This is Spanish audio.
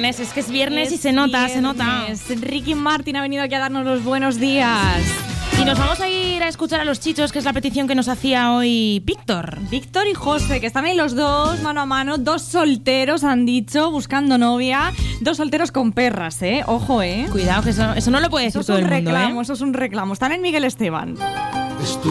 viernes, es que es viernes y se nota, se nota. Ricky Martin ha venido aquí a darnos los buenos días. Y nos vamos a ir a escuchar a los Chichos, que es la petición que nos hacía hoy Víctor. Víctor y José, que están ahí los dos, mano a mano, dos solteros, han dicho, buscando novia. Dos solteros con perras, ojo, Cuidado, que eso no lo puede decir todo el mundo, Eso es un reclamo, están en Miguel Esteban.